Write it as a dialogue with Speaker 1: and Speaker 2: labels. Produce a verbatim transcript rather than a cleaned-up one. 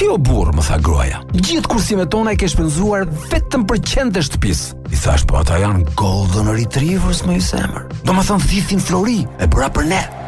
Speaker 1: Si o burr, më tha gruaja. Gjithë kursimet tona e ke shpenzuar vetëm për qend të shtëpisë. I thash, po ata janë golden retrievers, më i zemër. Do më thënë thithin Flori, e bëra për ne.